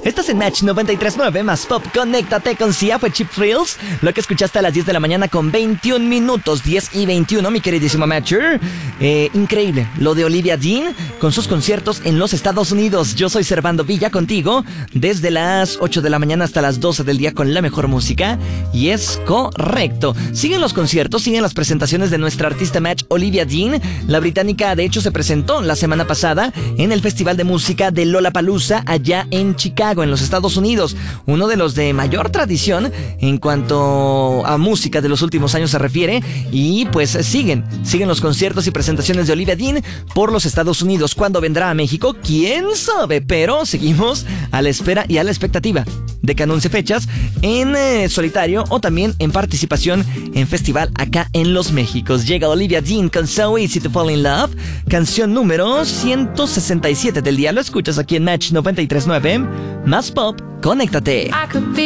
Estás en Match 93.9 más Pop. Conéctate con Sia, fue Cheap Thrills. Lo que escuchaste a las 10 de la mañana con 21 minutos, 10 y 21, mi queridísimo Matcher. Increíble, lo de Olivia Dean con sus conciertos en los Estados Unidos. Yo soy Servando Villa contigo desde las 8 de la mañana hasta las 12 del día con la mejor música. Y es correcto. Siguen los conciertos, siguen las presentaciones de nuestra artista Match, Olivia Dean. La británica, de hecho, se presentó la semana pasada en el Festival de Música de Lollapalooza allá en Chicago, en los Estados Unidos, uno de los de mayor tradición en cuanto a música de los últimos años se refiere. Y pues siguen los conciertos y presentaciones de Olivia Dean por los Estados Unidos. ¿Cuándo vendrá a México? ¿Quién sabe? Pero seguimos a la espera y a la expectativa de que anuncie fechas en solitario o también en participación en festival acá en Los Méxicos. Llega Olivia Dean con So Easy to Fall in Love, canción número 167 del día. Lo escuchas aquí en Match 93.9 más Pop. Conéctate.